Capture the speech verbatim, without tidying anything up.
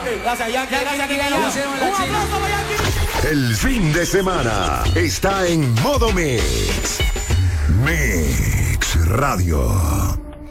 Gracias, Yankee. Gracias, que ganó. Un aplauso para Yankee. El fin de semana está en modo Mix. Mix Radio.